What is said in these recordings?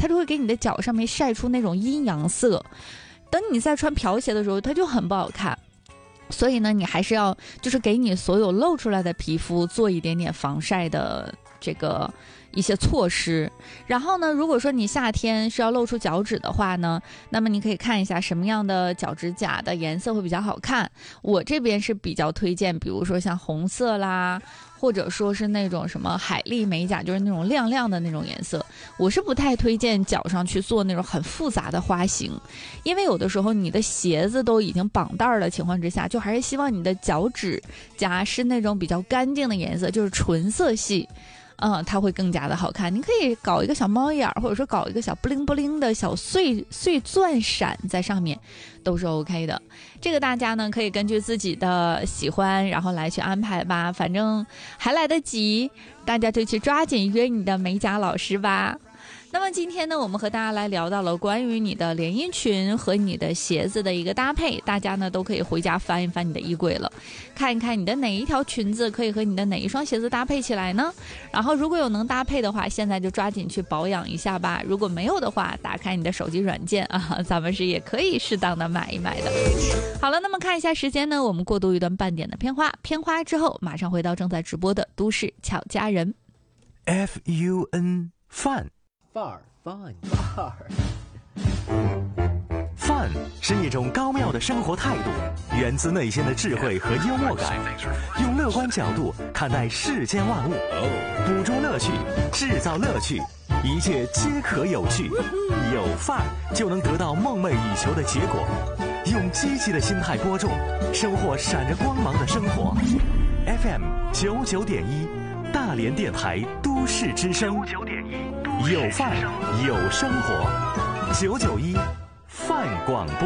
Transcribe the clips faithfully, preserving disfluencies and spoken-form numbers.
它就会给你的脚上面晒出那种阴阳色，等你再穿瓢鞋的时候它就很不好看。所以呢，你还是要就是给你所有露出来的皮肤做一点点防晒的这个一些措施。然后呢，如果说你夏天是要露出脚趾的话呢，那么你可以看一下什么样的脚趾甲的颜色会比较好看。我这边是比较推荐，比如说像红色啦，或者说是那种什么海蛎美甲，就是那种亮亮的那种颜色。我是不太推荐脚上去做那种很复杂的花型，因为有的时候你的鞋子都已经绑带的情况之下，就还是希望你的脚趾甲是那种比较干净的颜色，就是纯色系。嗯，它会更加的好看。你可以搞一个小猫眼，或者说搞一个小布灵布灵的小碎碎钻闪在上面，都是 OK 的。这个大家呢可以根据自己的喜欢，然后来去安排吧。反正还来得及，大家就去抓紧约你的美甲老师吧。那么今天呢，我们和大家来聊到了关于你的连衣裙和你的鞋子的一个搭配，大家呢都可以回家翻一翻你的衣柜了，看一看你的哪一条裙子可以和你的哪一双鞋子搭配起来呢？然后如果有能搭配的话，现在就抓紧去保养一下吧。如果没有的话，打开你的手机软件啊，咱们是也可以适当的买一买的。好了，那么看一下时间呢，我们过渡一段半点的片花，片花之后马上回到正在直播的都市巧家人。 F U N 范范儿范范儿， 范是一种高妙的生活态度，源自内心的智慧和幽默感，用乐观角度看待世间万物，捕捉乐趣，制造乐趣，一切皆可有趣。有范儿就能得到梦寐以求的结果。用积极的心态播种，收获闪着光芒的生活。F M 九九点一，大连电台都市之声，有范儿有生活，九九一范广播。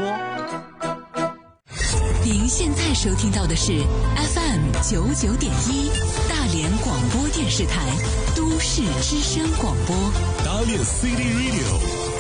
您现在收听到的是 F M 九九点一，大连广播电视台都市之声广播。 大连 City Radio。